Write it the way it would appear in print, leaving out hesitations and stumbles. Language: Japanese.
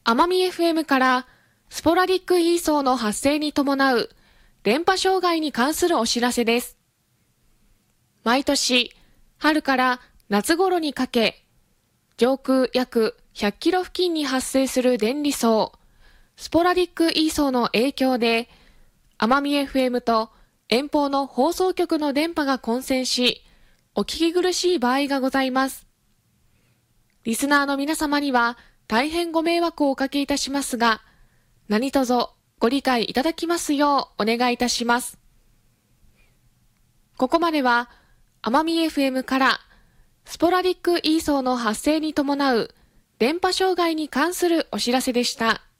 奄美 FM からスポラディックイーソーの発生に伴う電波障害に関するお知らせです。毎年春から夏頃にかけ、上空約100キロ付近に発生する電離層、スポラディックイーソーの影響で、奄美 FM と遠方の放送局の電波が混線し、お聞き苦しい場合がございます。リスナーの皆様には大変ご迷惑をおかけいたしますが、何卒ご理解いただきますようお願いいたします。ここまでは奄美 FM からスポラディックイーソーの発生に伴う電波障害に関するお知らせでした。